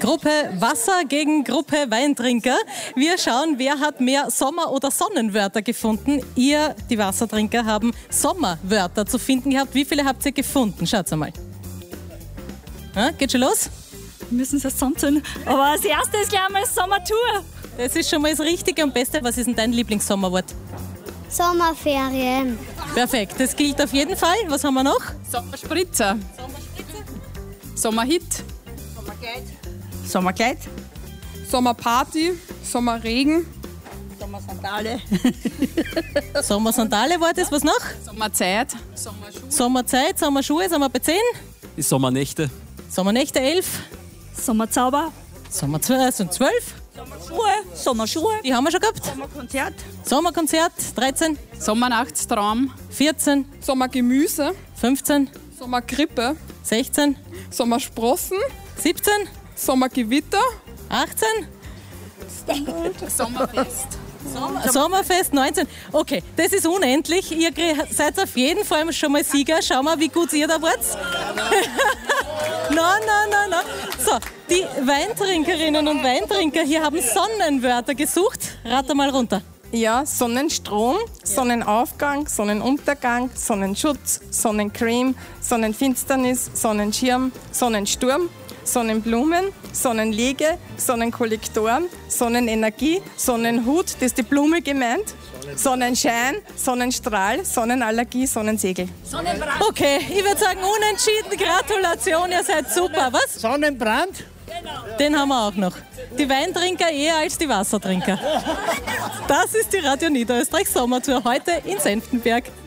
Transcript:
Gruppe Wasser gegen Gruppe Weintrinker. Wir schauen, wer hat mehr Sommer- oder Sonnenwörter gefunden. Ihr, die Wassertrinker, haben Sommerwörter zu finden gehabt. Wie viele habt ihr gefunden? Schaut mal. Geht schon los? Wir müssen es erst zusammenzählen. Aber das erste ist gleich mal Sommertour. Das ist schon mal das Richtige und Beste. Was ist denn dein Lieblingssommerwort? Sommerferien. Perfekt, das gilt auf jeden Fall. Was haben wir noch? Sommerspritzer. Sommerhit. Sommerkleid. Sommerparty. Sommerregen. Sommersandale. Sommersandale war das. Was noch? Sommerzeit. Sommerzeit, Sommerschuhe, sind wir bei 10. Die Sommernächte. Sommernächte 11. Sommerzauber. Sommerzauber sind 12. Sommerschuhe. Die haben wir schon gehabt. Sommerkonzert. Sommerkonzert 13. Sommernachtstraum. 14. Sommergemüse. 15. Sommergrippe. 16. Sommersprossen. 17. Sommergewitter. 18. Sommerfest. Sommerfest 19. Okay, das ist unendlich. Ihr seid auf jeden Fall schon mal Sieger. Schauen wir, wie gut ihr da wart. No. So, die Weintrinkerinnen und Weintrinker hier haben Sonnenwörter gesucht. Rate mal runter. Ja, Sonnenstrom, Sonnenaufgang, Sonnenuntergang, Sonnenschutz, Sonnencreme, Sonnenfinsternis, Sonnenschirm, Sonnensturm, Sonnenblumen, Sonnenliege, Sonnenkollektoren, Sonnenenergie, Sonnenhut, das ist die Blume gemeint, Sonnenschein, Sonnenstrahl, Sonnenallergie, Sonnensegel. Okay, ich würde sagen unentschieden. Gratulation, ihr seid super. Was? Sonnenbrand? Den haben wir auch noch. Die Weintrinker eher als die Wassertrinker. Das ist die Radio Niederösterreich Sommertour heute in Senftenberg.